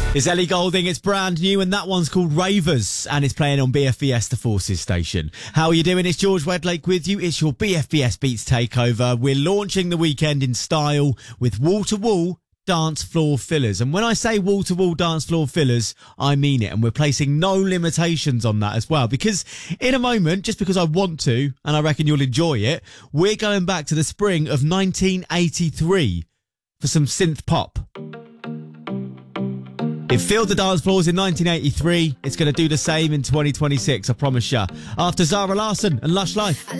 It's Ellie Goulding, it's brand new, and that one's called Ravers, and it's playing on BFBS, the Forces station. How are you doing? It's George Wedlake with you. It's your BFBS Beats Takeover. We're launching the weekend in style with wall-to-wall dance floor fillers. And when I say wall-to-wall dance floor fillers, I mean it. And we're placing no limitations on that as well. Because in a moment, just because I want to, and I reckon you'll enjoy it, we're going back to the spring of 1983 for some synth pop. It filled the dance floors in 1983. It's going to do the same in 2026, I promise you. After Zara Larsson and Lush Life.